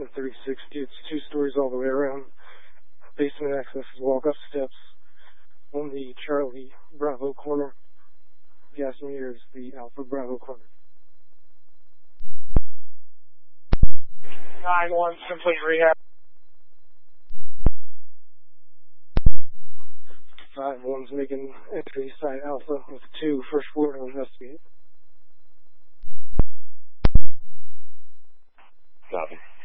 1036. It's 2 stories all the way around. Basement access is walk-up steps on the Charlie Bravo corner. Gas meter is the Alpha Bravo corner. 9-1, complete rehab. 5-1's making entry site Alpha with 2 first floor to investigate. Copy.